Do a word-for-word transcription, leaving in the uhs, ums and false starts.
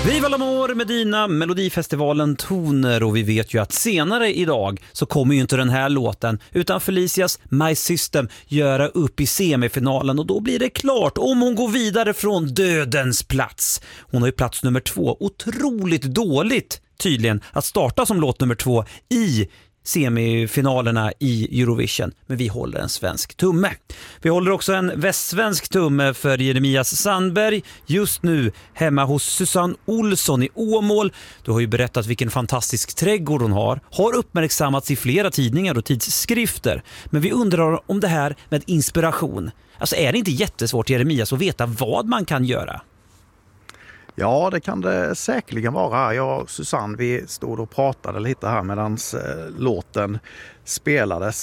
Viva l'amor med dina Melodifestivalen toner, och vi vet ju att senare idag så kommer ju inte den här låten utan Felicias My System göra upp i semifinalen, och då blir det klart om hon går vidare från dödens plats. Hon har ju plats nummer två, otroligt dåligt tydligen att starta som låt nummer två i semifinalerna i Eurovision, men vi håller en svensk tumme. Vi håller också en västsvensk tumme för Jeremias Sandberg just nu hemma hos Susanne Olsson i Åmål. Du har ju berättat vilken fantastisk trädgård hon har. Har uppmärksammats i flera tidningar och tidskrifter. Men vi undrar om det här med inspiration. Alltså, är det inte jättesvårt, Jeremias, att veta vad man kan göra? Ja, det kan det säkerligen vara. Jag och Susanne, vi stod och pratade lite här medan eh, låten spelades.